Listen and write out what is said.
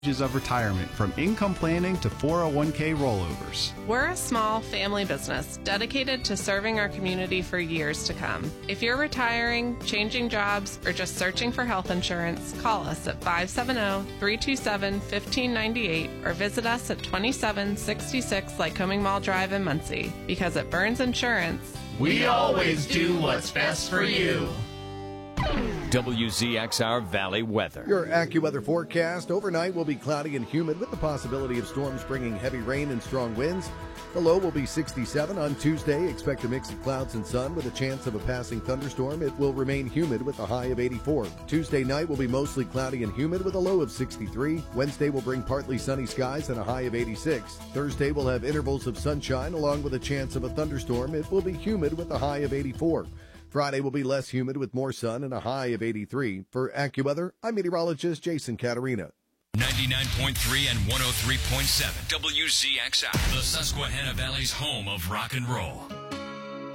of retirement, from income planning to 401k rollovers. We're a small family business dedicated to serving our community for years to come. If you're retiring, changing jobs, or just searching for health insurance, call us at 570-327-1598 or visit us at 2766 Lycoming Mall Drive in Muncie. Because at Burns Insurance, we always do what's best for you. WZXR Valley weather. Your AccuWeather forecast. Overnight will be cloudy and humid with the possibility of storms bringing heavy rain and strong winds. The low will be 67. On Tuesday, expect a mix of clouds and sun with a chance of a passing thunderstorm. It will remain humid with a high of 84. Tuesday night will be mostly cloudy and humid with a low of 63. Wednesday will bring partly sunny skies and a high of 86. Thursday will have intervals of sunshine along with a chance of a thunderstorm. It will be humid with a high of 84. Friday will be less humid with more sun and a high of 83. For AccuWeather, I'm meteorologist Jason Caterina. 99.3 and 103.7 WZXR, the Susquehanna Valley's home of rock and roll.